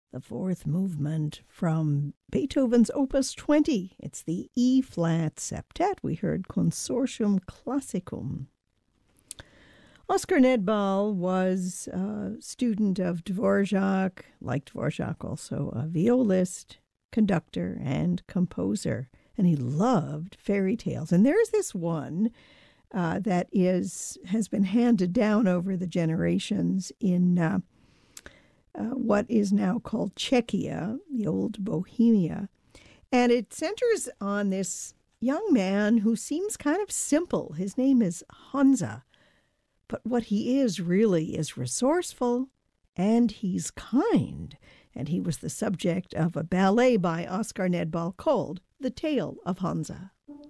the fourth movement from Beethoven's Opus 20. It's the E-flat septet. We heard Consortium Classicum. Oscar Nedbal was a student of Dvorak, like Dvorak also a violist, conductor, and composer. And he loved fairy tales. And there's this one that has been handed down over the generations in what is now called Czechia, the old Bohemia. And it centers on this young man who seems kind of simple. His name is Honza. But what he is really is resourceful, and he's kind. And he was the subject of a ballet by Oscar Nedbal called The Tale of Honza.